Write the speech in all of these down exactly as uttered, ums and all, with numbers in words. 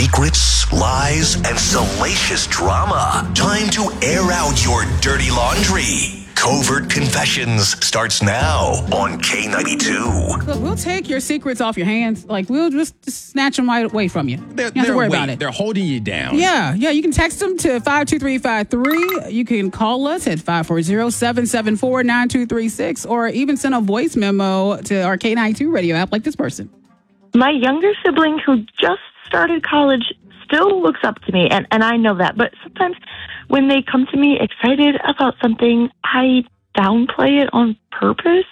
Secrets, lies, and salacious drama. Time to air out your dirty laundry. Covert Confessions starts now on K ninety-two. Look, we'll take your secrets off your hands. Like, we'll just, just snatch them right away from you. They're, you don't have to worry wait, about it. They're holding you down. Yeah, yeah. You can text them to five two three five three. You can call us at five four zero, seven seven four, nine two three six, or even send a voice memo to our K ninety-two radio app like this person. My younger sibling who just started college still looks up to me, and, and I know that. But sometimes when they come to me excited about something, I downplay it on purpose.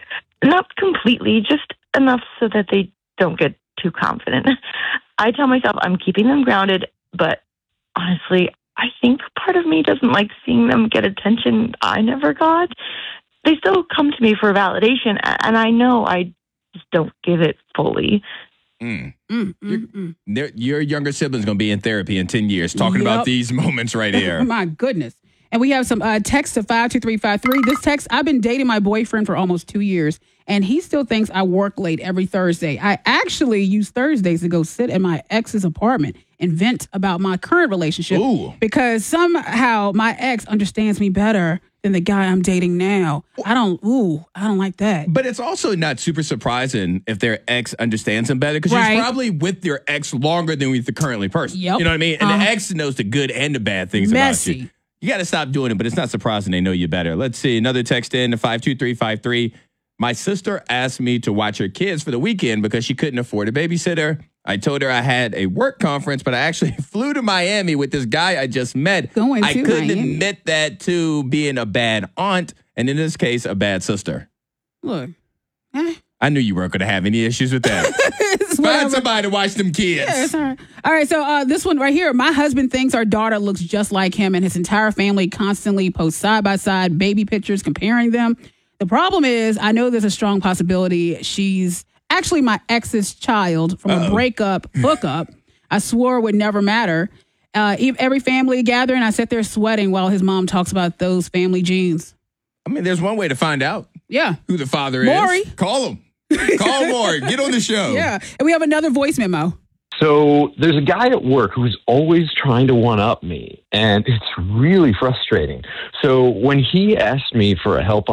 Not completely, just enough so that they don't get too confident. I tell myself I'm keeping them grounded, but honestly, I think part of me doesn't like seeing them get attention I never got. They still come to me for validation, and I know I just don't give it fully. Mm. Mm, mm, Your, your younger sibling's going to be in therapy in ten years talking Yep. about these moments right here. My goodness. And we have some uh, text to five two three five three. This text, I've been dating my boyfriend for almost two years, and he still thinks I work late every Thursday. I actually use Thursdays to go sit in my ex's apartment and vent about my current relationship Ooh. because somehow my ex understands me better than the guy I'm dating now. I don't, ooh, I don't like that. But it's also not super surprising if their ex understands them better because Right. you're probably with your ex longer than with the currently person. Yep. You know what I mean? And Uh-huh. the ex knows the good and the bad things Messy. about you. You got to stop doing it, but it's not surprising they know you better. Let's see. Another text in to five two three five three. My sister asked me to watch her kids for the weekend because she couldn't afford a babysitter. I told her I had a work conference, but I actually flew to Miami with this guy I just met. Going I to couldn't Miami. admit that to being a bad aunt, and in this case, a bad sister. Look, eh, I knew you weren't going to have any issues with that. it's Find whatever. somebody to watch them kids. Yeah, it's all right. All right, so uh, this one right here. My husband thinks our daughter looks just like him, and his entire family constantly posts side-by-side baby pictures comparing them. The problem is, I know there's a strong possibility she's actually my ex's child from Uh-oh. a breakup hookup. I swore it would never matter. Uh, ev- every family gathering, I sit there sweating while his mom talks about those family genes. I mean, there's one way to find out Yeah. who the father Maury. is. Call him. Call Maury. Get on the show. Yeah. And we have another voice memo. So there's a guy at work who's always trying to one-up me, and it's really frustrating. So when he asked me for a help